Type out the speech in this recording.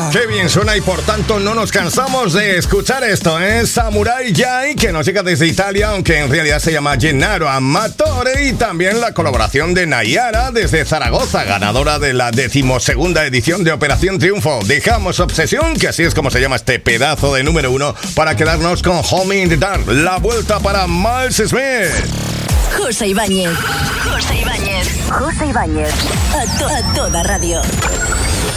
Qué bien suena y por tanto no nos cansamos de escuchar esto, ¿eh? Samurai Jai, que nos llega desde Italia, aunque en realidad se llama Gennaro Amatore, y también la colaboración de Nayara desde Zaragoza, ganadora de la 12ª edición de Operación Triunfo. Dejamos Obsesión, que así es como se llama este pedazo de número 1, para quedarnos con Home in the Dark. La vuelta para Miles Smith. José Ibáñez. A toda radio.